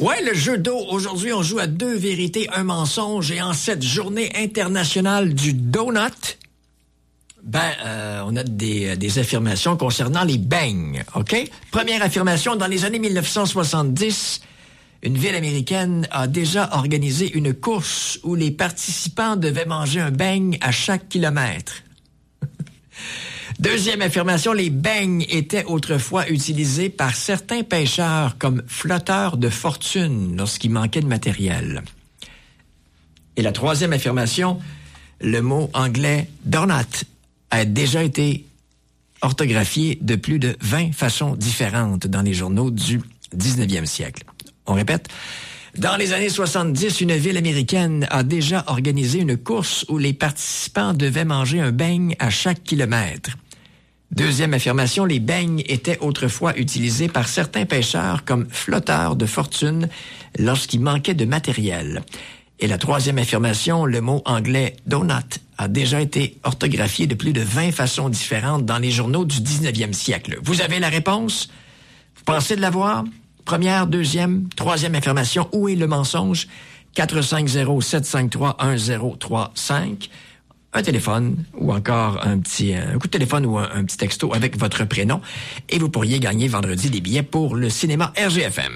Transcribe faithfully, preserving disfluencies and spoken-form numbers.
Ouais, le jeu d'eau. Aujourd'hui, on joue à deux vérités, un mensonge. Et en cette journée internationale du donut, ben, euh, on a des, des affirmations concernant les beignes, OK? Première affirmation, dans les années mille neuf cent soixante-dix, une ville américaine a déjà organisé une course où les participants devaient manger un beigne à chaque kilomètre. Deuxième affirmation, les beignes étaient autrefois utilisés par certains pêcheurs comme flotteurs de fortune lorsqu'il manquait de matériel. Et la troisième affirmation, le mot anglais « donut » a déjà été orthographié de plus de vingt façons différentes dans les journaux du dix-neuvième siècle. On répète. Dans les années soixante-dix, une ville américaine a déjà organisé une course où les participants devaient manger un beigne à chaque kilomètre. Deuxième affirmation, les beignes étaient autrefois utilisés par certains pêcheurs comme flotteurs de fortune lorsqu'il manquait de matériel. Et la troisième affirmation, le mot anglais « donut » a déjà été orthographié de plus de vingt façons différentes dans les journaux du dix-neuvième siècle. Vous avez la réponse? Vous pensez de l'avoir? Première, deuxième, troisième affirmation, où est le mensonge? quatre cinq zéro sept cinq trois un zéro trois cinq. Un téléphone ou encore un petit un coup de téléphone ou un, un petit texto avec votre prénom. Et vous pourriez gagner vendredi des billets pour le cinéma R G F M.